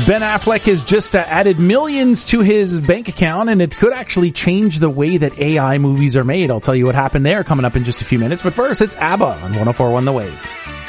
Ben Affleck has just added millions to his bank account, and it could actually change the way that AI movies are made. I'll tell you what happened there coming up in just a few minutes. But first, it's ABBA on 104.1 The Wave.